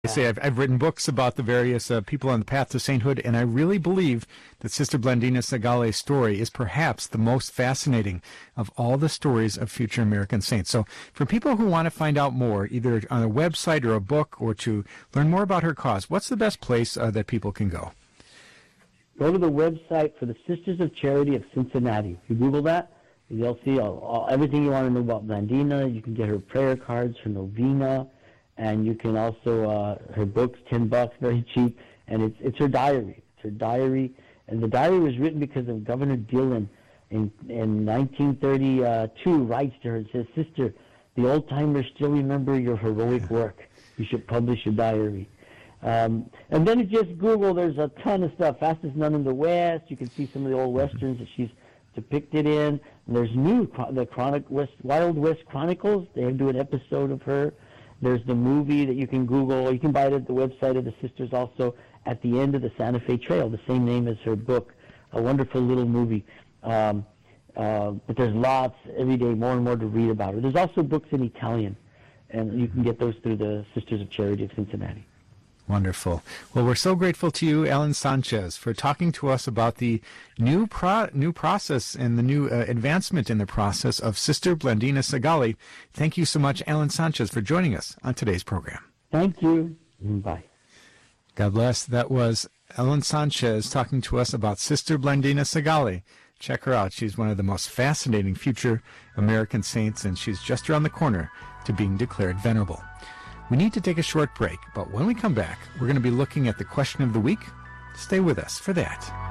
I say I've written books about the various people on the path to sainthood, and I really believe that Sister Blandina Sagale's story is perhaps the most fascinating of all the stories of future American saints. So for people who want to find out more, either on a website or a book, or to learn more about her cause, what's the best place that people can go? Go to the website for the Sisters of Charity of Cincinnati. If you Google that, you'll see everything you want to know about Blandina. You can get her prayer cards, her novena, and you can also, her books, $10, very cheap, and it's her diary. It's her diary, and the diary was written because of Governor Dillon in 1932 writes to her and says, "Sister, the old-timers still remember your heroic work. You should publish your diary." And then just Google, there's a ton of stuff. Fastest Nun in the West, you can see some of the old westerns that she's depicted in. And there's the Wild West Chronicles. They do an episode of her. There's the movie that you can Google. You can buy it at the website of the sisters also, At the End of the Santa Fe Trail, the same name as her book. A wonderful little movie. But there's lots every day, more and more to read about her. There's also books in Italian, and you can get those through the Sisters of Charity of Cincinnati. Wonderful. Well, we're so grateful to you, Alan Sanchez, for talking to us about the new process and the new advancement in the process of Sister Blandina Sagale. Thank you so much, Alan Sanchez, for joining us on today's program. Thank you. Bye. God bless. That was Alan Sanchez talking to us about Sister Blandina Sagale. Check her out. She's one of the most fascinating future American saints, and she's just around the corner to being declared venerable. We need to take a short break, but when we come back, we're going to be looking at the question of the week. Stay with us for that.